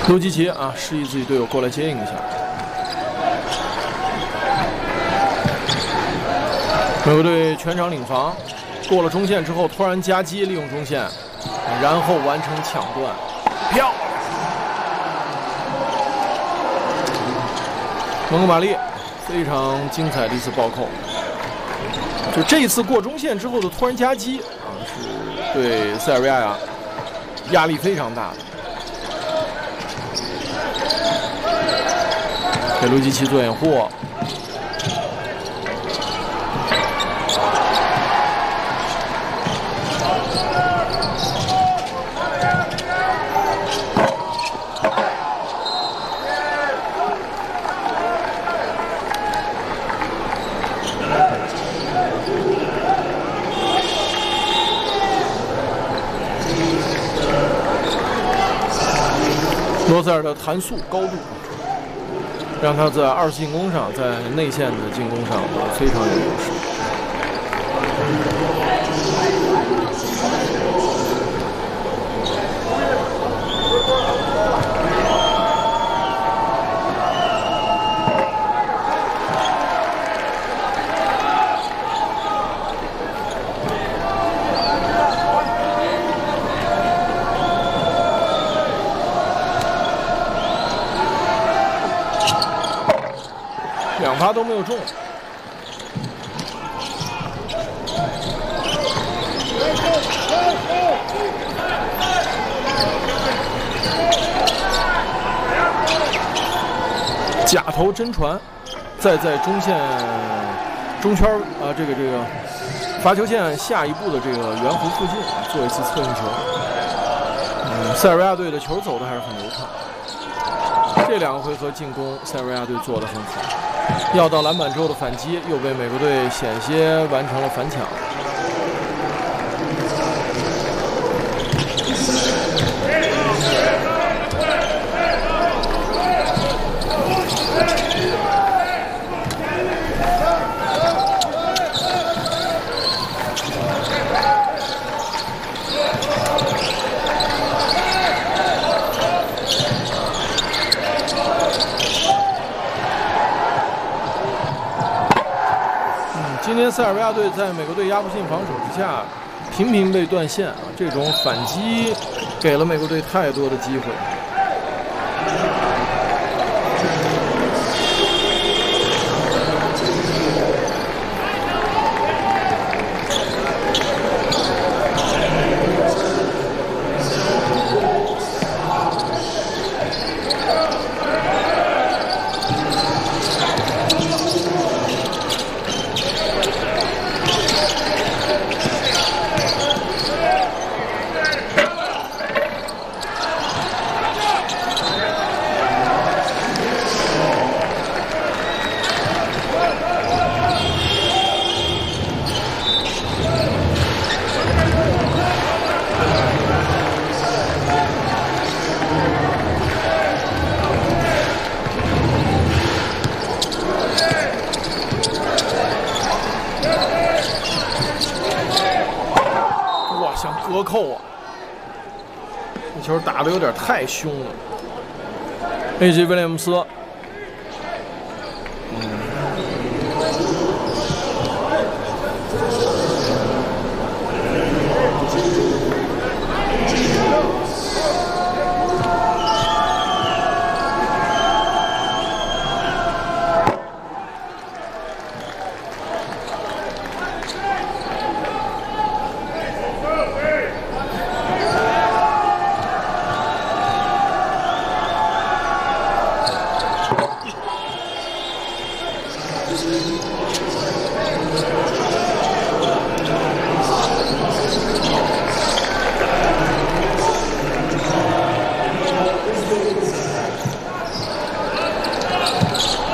卢基奇啊，示意自己队友过来接应一下。美国队全场领防，过了中线之后突然夹击，利用中线，然后完成抢断，漂亮！蒙哥马利非常精彩的一次暴扣。就这一次过中线之后的突然夹击啊，是对塞尔维亚压力非常大的。给卢基奇做掩护。罗塞尔的弹速高度，让他在二次进攻上，在内线的进攻上都非常有优势。两发都没有中。假投真传，再在中线中圈这个罚球线下一步的这个圆弧附近做一次策应球。塞尔维亚队的球走的还是很流畅。这两个回合进攻，塞尔维亚队做得很好。要到篮板之后的反击，又被美国队险些完成了反抢。今天塞尔维亚队在美国队压迫性防守之下，频频被断线啊！这种反击给了美国队太多的机会。隔扣啊！这球打得有点太凶了。A.J. 威廉姆斯，